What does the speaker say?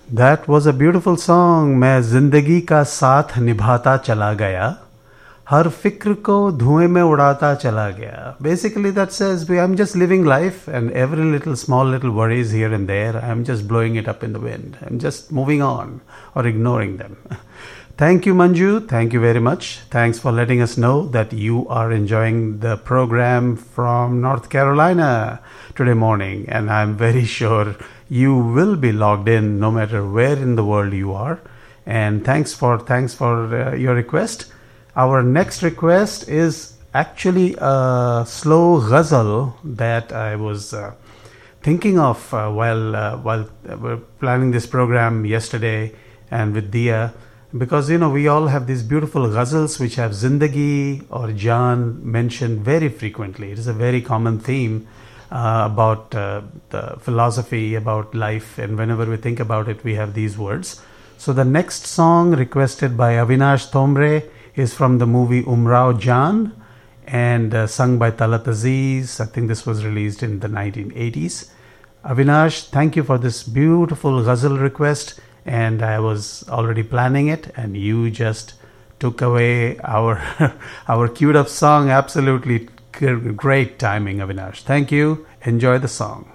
That was a beautiful song. मैं जिंदगी का साथ निभाता चला गया, हर फिक्र को धुएं में उड़ाता चला गया. Basically that says I'm just living life and every little small little worries here and there, I'm just blowing it up in the wind. I'm just moving on or ignoring them. Thank you, Manju. Thank you very much. Thanks for letting us know that you are enjoying the program from North Carolina today morning. And I'm very sure you will be logged in no matter where in the world you are. And thanks for your request. Our next request is actually a slow ghazal that I was thinking of while we're planning this program yesterday and with Dia. Because, we all have these beautiful ghazals which have Zindagi or Jaan mentioned very frequently. It is a very common theme about the philosophy, about life. And whenever we think about it, we have these words. So the next song requested by Avinash Thomre is from the movie Umrao Jaan and sung by Talat Aziz. I think this was released in the 1980s. Avinash, thank you for this beautiful ghazal request. And I was already planning it, and you just took away our our queued up song. Absolutely great timing, Avinash. Thank you. Enjoy the song.